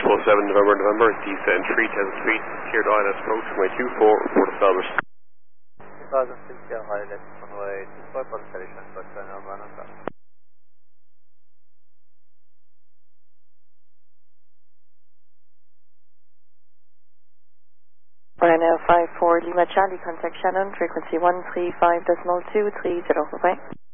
November, descend 310 feet, cleared ILS approach, runway 24, report established. 2006 ILS, runway 24, constellation, touchdown Almanata. Ryanair 54 Lima Charlie, contact Shannon, frequency 135.230, bye-bye.